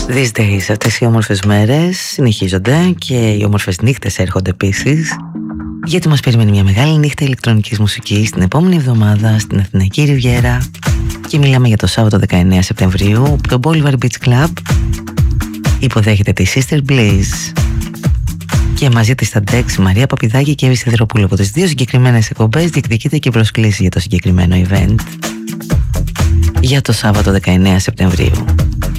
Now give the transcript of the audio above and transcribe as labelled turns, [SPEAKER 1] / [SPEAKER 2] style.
[SPEAKER 1] These days, αυτές οι όμορφες μέρες συνεχίζονται και οι όμορφες νύχτες έρχονται επίσης, γιατί μας περιμένει μια μεγάλη νύχτα ηλεκτρονικής μουσικής την επόμενη εβδομάδα στην Αθηναϊκή Ριβιέρα και μιλάμε για το Σάββατο 19 Σεπτεμβρίου που το Bolivar Beach Club υποδέχεται τη Sister Bliss και μαζί της στα Dex Μαρία Παπηδάκη και Εύη Σιδεροπούλου. Από τις δύο συγκεκριμένες εκπομπές διεκδικείται και προσκλήση για το συγκεκριμένο event για το Σάββατο 19 Σεπτεμβρίου.